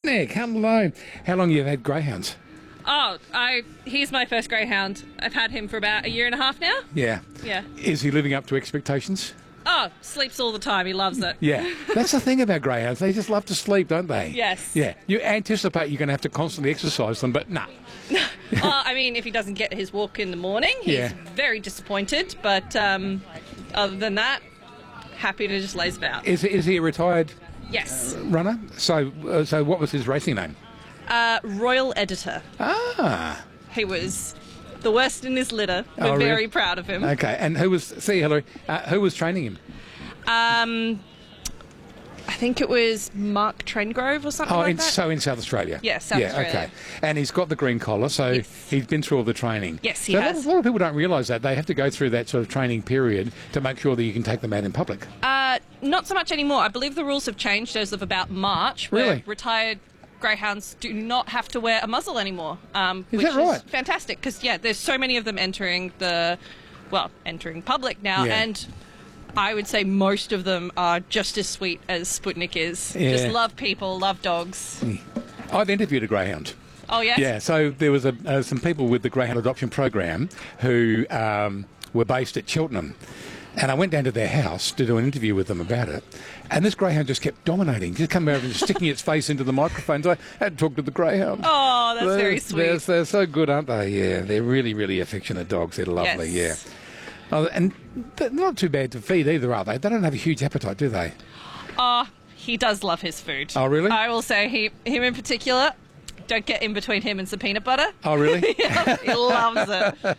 Nick, hello. How long have you had greyhounds? Oh, he's my first greyhound. I've had him for about a year and a half now. Yeah. Yeah. Is he living up to expectations? Oh, sleeps all the time. He loves it. Yeah. That's the thing about greyhounds. They just love to sleep, don't they? Yes. Yeah. You anticipate you're going to have to constantly exercise them, but nah. I mean, if he doesn't get his walk in the morning, he's very disappointed. But other than that, happy to just laze about. Is he a retired Yes. runner? So what was his racing name? Royal Editor. Ah. He was the worst in his litter. We're really? very proud of him. Okay. And who was training him? I think it was Mark Trengrove or something like that. So in South Australia? Yeah, South Australia. Okay. And he's got the green collar, so he's been through all the training. Yes, he so has. A lot of people don't realise that. They have to go through that sort of training period to make sure that you can take them out in public. Not so much anymore. I believe the rules have changed as of about March. Really? Where retired greyhounds do not have to wear a muzzle anymore. Is which that right? is fantastic because, there's so many of them entering public now. Yeah. And I would say most of them are just as sweet as Sputnik is. Yeah. Just love people, love dogs. I've interviewed a greyhound. Oh, yes? Yeah, so there was some people with the greyhound adoption program who were based at Cheltenham. And I went down to their house to do an interview with them about it. And this greyhound just kept dominating, just coming over and sticking its face into the microphone. So I had to talk to the greyhound. Oh, that's very sweet. They're so good, aren't they? Yeah, they're really, really affectionate dogs. They're lovely, Yes. yeah. Oh, and they're not too bad to feed either, are they? They don't have a huge appetite, do they? He does love his food. Oh, really? I will say him in particular, don't get in between him and some peanut butter. Oh, really? Yeah, he loves it.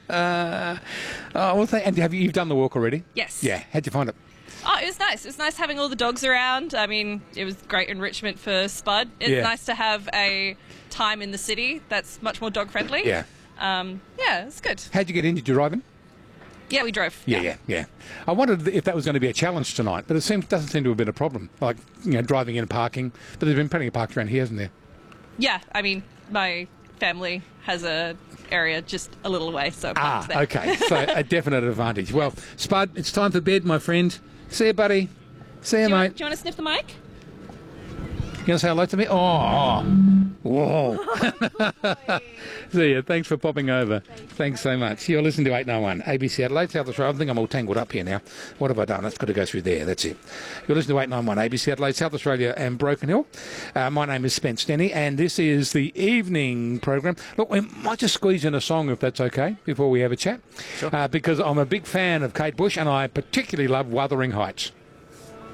And you've done the walk already? Yes. Yeah. How'd you find it? Oh, it was nice. It was nice having all the dogs around. I mean, it was great enrichment for Spud. It's nice to have a time in the city that's much more dog friendly. Yeah. It's good. How'd you get in? Did you drive in? Yeah, we drove. Yeah. I wondered if that was going to be a challenge tonight, but it doesn't seem to have been a problem. Like, driving in and parking. But there's been plenty of parks around here, hasn't there? Yeah, I mean, my family has a area just a little away, so park's there. Okay. So a definite advantage. Well, Spud, it's time for bed, my friend. See you, buddy. See you, mate. Do you want to sniff the mic? You going to say hello to me? Oh. Whoa. See you. Thanks for popping over. Thanks so much. You're listening to 891 ABC Adelaide, South Australia. I think I'm all tangled up here now. What have I done? It's got to go through there. That's it. You're listening to 891 ABC Adelaide, South Australia and Broken Hill. My name is Spence Denny, and this is the evening program. Look, we might just squeeze in a song, if that's okay, before we have a chat. Sure. Because I'm a big fan of Kate Bush, and I particularly love Wuthering Heights.